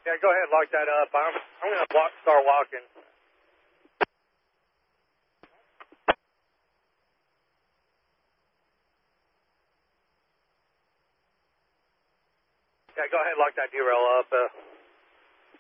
Yeah, go ahead, lock that up. I'm going to start walking. Yeah, go ahead, lock that derail up.